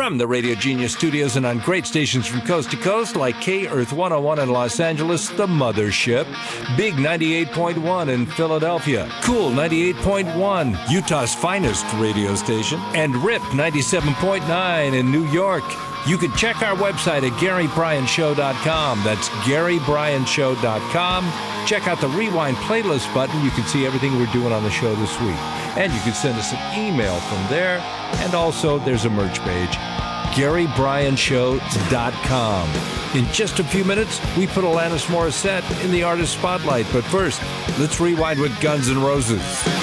From the Radio Genius studios and on great stations from coast to coast like K-Earth 101 in Los Angeles, The Mothership, Big 98.1 in Philadelphia, Cool 98.1, Utah's finest radio station, and RIP 97.9 in New York. You can check our website at GaryBryanShow.com. That's GaryBryanShow.com. Check out the Rewind playlist button. You can see everything we're doing on the show this week. And you can send us an email from there. And also, there's a merch page, GaryBryanShow.com. In just a few minutes, we put Alanis Morissette in the artist spotlight. But first, let's rewind with Guns N' Roses.